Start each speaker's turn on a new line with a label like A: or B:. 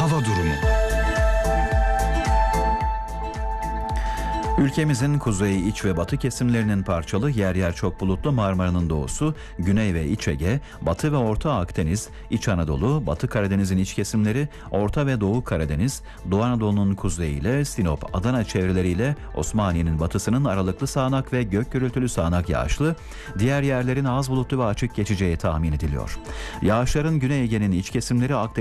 A: hava durumu.
B: Ülkemizin kuzey, iç ve batı kesimlerinin parçalı, yer yer çok bulutlu Marmara'nın doğusu, Güney ve İç Ege, Batı ve Orta Akdeniz, İç Anadolu, Batı Karadeniz'in iç kesimleri, Orta ve Doğu Karadeniz, Doğu Anadolu'nun kuzeyiyle, Sinop, Adana çevreleriyle Osmaniye'nin batısının aralıklı sağanak ve gök gürültülü sağanak yağışlı, diğer yerlerin az bulutlu ve açık geçeceği tahmin ediliyor. Yağışların Güney Ege'nin iç kesimleri, Akdeniz